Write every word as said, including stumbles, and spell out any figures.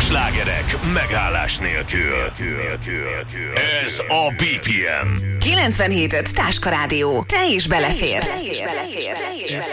slágerek megállás nélkül. Ez a bé pé em. kilencvenhét öt Táska Rádió. Te is beleférsz. Te is beleférsz.